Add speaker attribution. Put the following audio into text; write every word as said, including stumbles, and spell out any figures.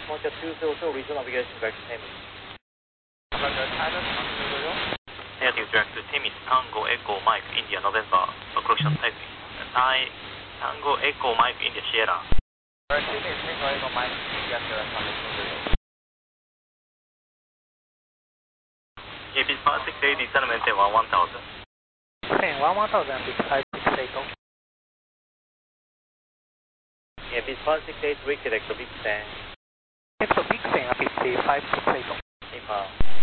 Speaker 1: Mocha two zero zero, visual navigation back to Temis.
Speaker 2: Negative direct to Temis, Tango Echo Mike India November, occlusion typing. Thai Tango Echo Mike India Sierra.
Speaker 3: Temis, Tango Echo Mike India Sierra,
Speaker 2: A B five six eight, descent maintain one one thousand.
Speaker 4: Maintain one one thousand, bit five six eight.
Speaker 1: A B five six eight, redirect to Big Bang.
Speaker 4: It's a Big Bang, bit five six eight.
Speaker 1: Nepal.